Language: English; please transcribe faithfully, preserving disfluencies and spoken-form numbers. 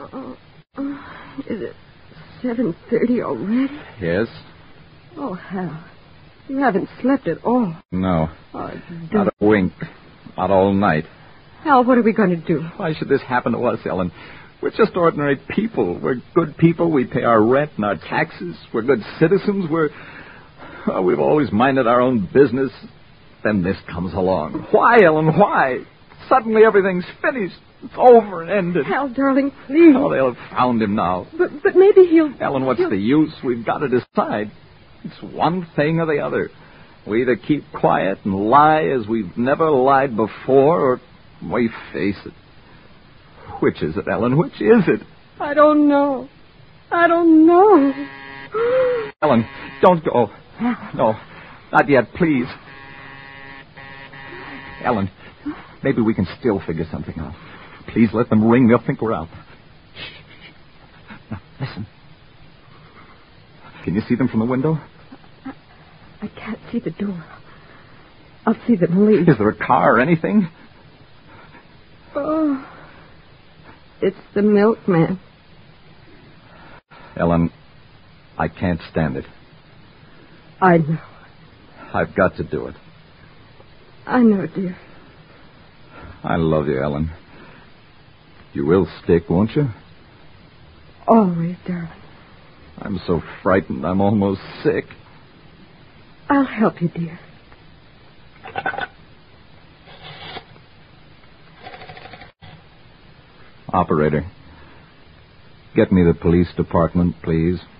Uh, uh, is it seven thirty already? Yes. Oh, Hal. You haven't slept at all. No. Oh, not a wink. Not all night. Hal, what are we going to do? Why should this happen to us, Ellen? We're just ordinary people. We're good people. We pay our rent and our taxes. We're good citizens. We're... Well, we've always minded our own business. Then this comes along. Why, Ellen, why? Suddenly everything's finished. It's over and ended. Hal, darling, please. Oh, they'll have found him now. But but maybe he'll... Ellen, what's he'll... the use? We've got to decide. It's one thing or the other. We either keep quiet and lie as we've never lied before, or we face it. Which is it, Ellen? Which is it? I don't know. I don't know. Ellen, don't go. No, not yet, please. Ellen, maybe we can still figure something out. Please let them ring. They'll think we're out. Shh. Now, listen. Can you see them from the window? I, I can't see the door. I'll see them leave. Is there a car or anything? Oh, it's the milkman. Ellen, I can't stand it. I know. I've got to do it. I know, dear. I love you, Ellen. You will stick, won't you? Always, darling. I'm so frightened I'm almost sick. I'll help you, dear. Operator, get me the police department, please.